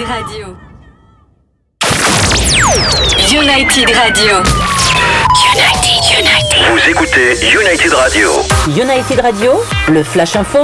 Radio. United Radio. United. Vous écoutez United Radio. United Radio, le Flash Info.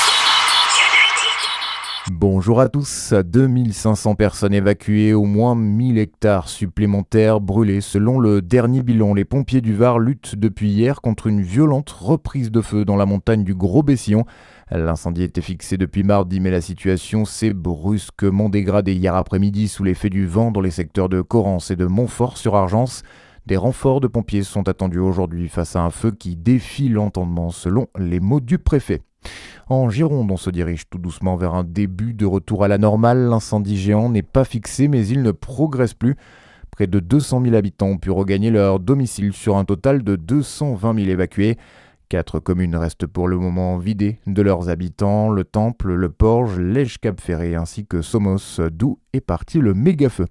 Bonjour à tous, 2500 personnes évacuées, au moins 1000 hectares supplémentaires brûlés. Selon le dernier bilan, les pompiers du Var luttent depuis hier contre une violente reprise de feu dans la montagne du Gros-Bessillon. L'incendie était fixé depuis mardi, mais la situation s'est brusquement dégradée hier après-midi sous l'effet du vent dans les secteurs de Corrence et de Montfort-sur-Argence. Des renforts de pompiers sont attendus aujourd'hui face à un feu qui défie l'entendement selon les mots du préfet. En Gironde, on se dirige tout doucement vers un début de retour à la normale. L'incendie géant n'est pas fixé, mais il ne progresse plus. Près de 200 000 habitants ont pu regagner leur domicile sur un total de 220 000 évacués. 4 communes restent pour le moment vidées de leurs habitants. Le Temple, le Porge, Lège-Cap-Ferré ainsi que Somos, d'où est parti le méga-feu.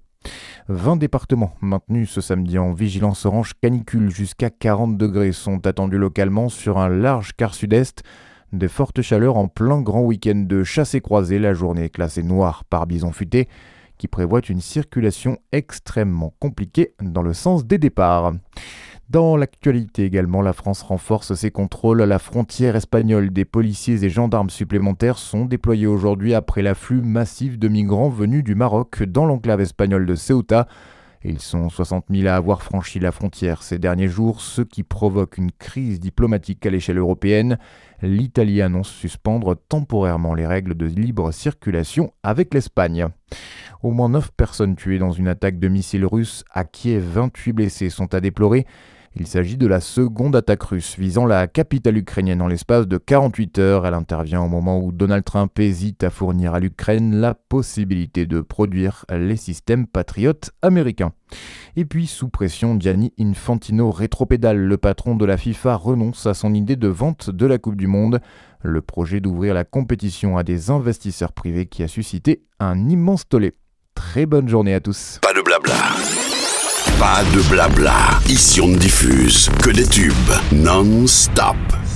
20 départements maintenus ce samedi en vigilance orange canicule. Jusqu'à 40 degrés sont attendus localement sur un large quart sud-est. De fortes chaleurs en plein grand week-end de chassé-croisé. La journée est classée noire par Bison Futé qui prévoit une circulation extrêmement compliquée dans le sens des départs. Dans l'actualité également, la France renforce ses contrôles à la frontière espagnole. Des policiers et gendarmes supplémentaires sont déployés aujourd'hui après l'afflux massif de migrants venus du Maroc dans l'enclave espagnole de Ceuta. Ils sont 60 000 à avoir franchi la frontière ces derniers jours, ce qui provoque une crise diplomatique à l'échelle européenne. L'Italie annonce suspendre temporairement les règles de libre circulation avec l'Espagne. Au moins 9 personnes tuées dans une attaque de missiles russes à Kiev, 28 blessés sont à déplorer. Il s'agit de la seconde attaque russe visant la capitale ukrainienne en l'espace de 48 heures. Elle intervient au moment où Donald Trump hésite à fournir à l'Ukraine la possibilité de produire les systèmes patriotes américains. Et puis, sous pression, Gianni Infantino rétropédale. Le patron de la FIFA renonce à son idée de vente de la Coupe du Monde. Le projet d'ouvrir la compétition à des investisseurs privés qui a suscité un immense tollé. Très bonne journée à tous. Pas de blabla. Pas de blabla. Ici on ne diffuse que des tubes non-stop.